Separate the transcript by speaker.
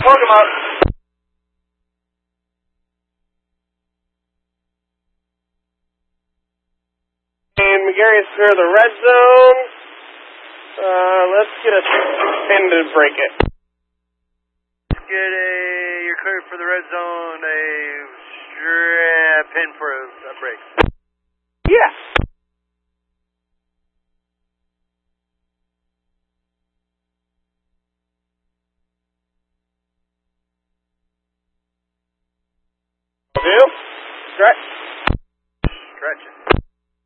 Speaker 1: talking about. And McGarry is clear the red zone. Let's get a pin to break it.
Speaker 2: Let's get you're cleared for the red zone, a pin for a break.
Speaker 1: Yeah. Do? Stretch.
Speaker 2: Stretching.